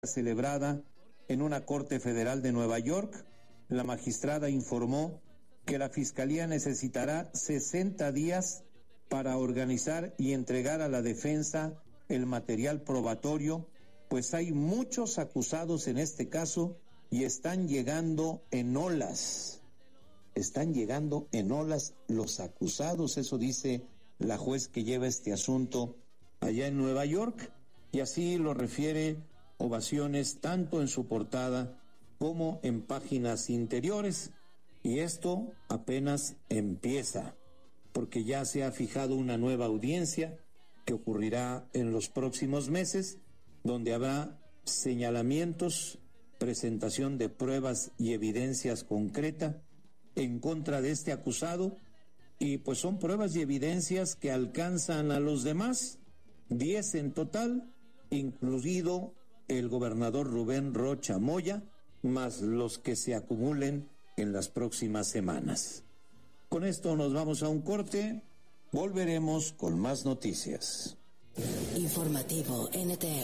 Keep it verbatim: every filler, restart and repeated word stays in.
celebrada en una corte federal de Nueva York, la magistrada informó que la fiscalía necesitará sesenta días para organizar y entregar a la defensa el material probatorio, pues hay muchos acusados en este caso y están llegando en olas. Están llegando en olas los acusados, eso dice la juez que lleva este asunto allá en Nueva York, y así lo refiere Ovaciones tanto en su portada como en páginas interiores. Y esto apenas empieza, porque ya se ha fijado una nueva audiencia que ocurrirá en los próximos meses, donde habrá señalamientos, presentación de pruebas y evidencias concretas en contra de este acusado, y pues son pruebas y evidencias que alcanzan a los demás, diez en total, incluido el gobernador Rubén Rocha Moya, más los que se acumulen en las próximas semanas. Con esto nos vamos a un corte, volveremos con más noticias. Informativo N T R.